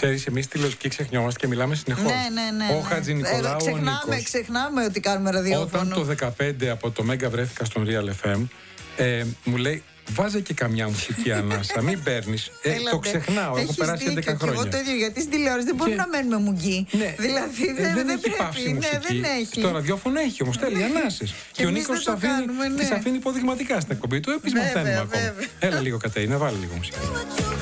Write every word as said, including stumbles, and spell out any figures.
Ξέρεις, εμείς στη Λευκή ξεχνιόμαστε και μιλάμε συνεχώς. Ναι, ναι, ναι. Ο Χατζηνικολάου, ε, ξεχνάμε, ο Νίκος. ξεχνάμε ότι κάνουμε ραδιόφωνο. Όταν το δεκαπέντε από το Μέγκα βρέθηκα στον Real εφ εμ, ε, μου λέει, βάζε και καμιά μουσική ανάσα, μην παίρνεις. Ε, το ξεχνάω, έχω περάσει έντεκα χρόνια. Εγώ το ίδιο, γιατί στην τηλεόραση δεν μπορούμε και... να μένουμε μουγκοί. Ναι. Δηλαδή ε, δεν, δεν δεν έχει πρέπει. πάυση Ναι, μουσική. δεν έχει. Στο ραδιόφωνο έχει όμως, θέλει ανάσες. Και, και ο Νίκος τις αφήνει, ναι. αφήνει υποδειγματικά στην εκπομπή του. Επίσης μαθαίνουμε ακόμα. Έλα λίγο, Κατερίνα, βάλε λίγο μουσική.